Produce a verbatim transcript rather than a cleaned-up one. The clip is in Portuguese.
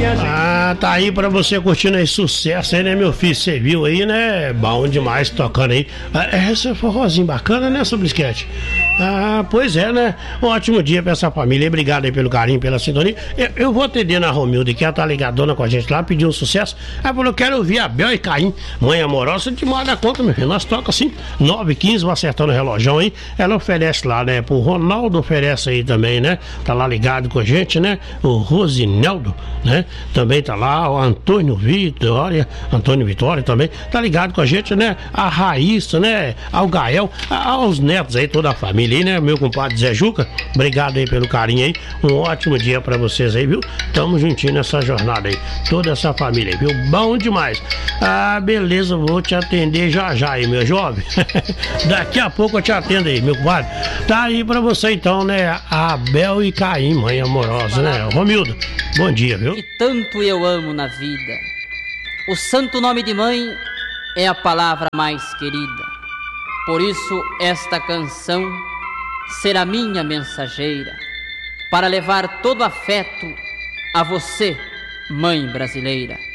Ah, tá aí pra você curtindo aí, sucesso aí, né, meu filho? Você viu aí, né? Bom demais tocando aí. Ah, esse forrozinho bacana, né, Sublisquete? Ah, pois é, né? Um ótimo dia pra essa família. Obrigado aí pelo carinho, pela sintonia. Eu, eu vou atender na Romilda, que ela tá ligadona com a gente lá, pediu um sucesso. Ela falou, quero ouvir Abel e Caim, Mãe Amorosa, de modo da conta, meu filho. Nós toca assim, nove e quinze, vou acertando o relógio aí. Ela oferece lá, né? Pro Ronaldo oferece aí também, né? Tá lá ligado com a gente, né? O Rosineldo, né? Também tá lá, o Antônio Vitória, Antônio Vitória também, tá ligado com a gente, né? A Raíssa, né? Ao Gael, aos netos aí, toda a família aí, né? Meu compadre Zé Juca, obrigado aí pelo carinho aí, um ótimo dia pra vocês aí, viu? Tamo juntinho nessa jornada aí, toda essa família aí, viu? Bom demais. Ah, beleza, vou te atender já já aí, meu jovem. Daqui a pouco eu te atendo aí, meu compadre. Tá aí pra você então, né? Abel e Caim, Mãe Amorosa, né? Romildo, bom dia, viu? Que tanto eu amo na vida. O santo nome de mãe é a palavra mais querida. Por isso esta canção será minha mensageira, para levar todo afeto a você, mãe brasileira.